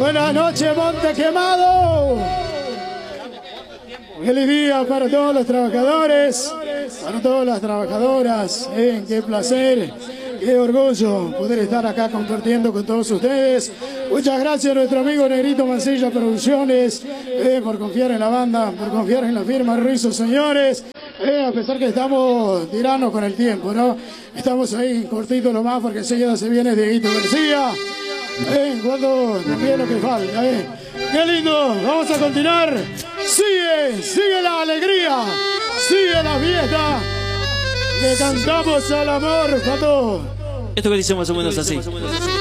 Buenas noches, Monte Quemado. Feliz día para todos los trabajadores, para todas las trabajadoras. Qué placer, qué orgullo poder estar acá compartiendo con todos ustedes. Muchas gracias a nuestro amigo Negrito Mancilla Producciones por confiar en la banda, por confiar en la firma Rizzo, señores. A pesar que estamos tiranos con el tiempo, ¿no? Estamos ahí cortito lo más porque enseguida se viene Dieguito García. Cuando también lo que falta, Qué lindo, vamos a continuar. Sigue la alegría, sigue la fiesta. Le cantamos al amor, Pato. Esto que dice más o menos así.